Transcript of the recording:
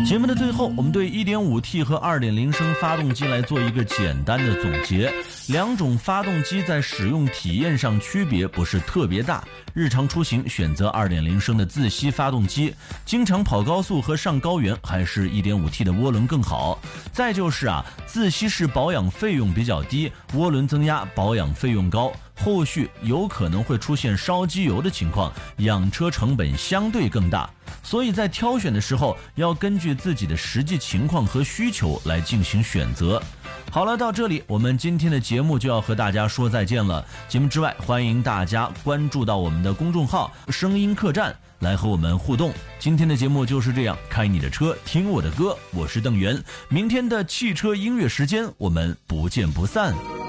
节目的最后，我们对 1.5T 和 2.0 升发动机来做一个简单的总结。两种发动机在使用体验上区别不是特别大，日常出行选择 2.0 升的自吸发动机，经常跑高速和上高原还是 1.5T 的涡轮更好。再就是自吸式保养费用比较低，涡轮增压保养费用高，后续有可能会出现烧机油的情况，养车成本相对更大。所以在挑选的时候要根据自己的实际情况和需求来进行选择。好了，到这里我们今天的节目就要和大家说再见了。节目之外，欢迎大家关注到我们的公众号声音客栈来和我们互动。今天的节目就是这样，开你的车听我的歌，我是邓源。明天的汽车音乐时间我们不见不散。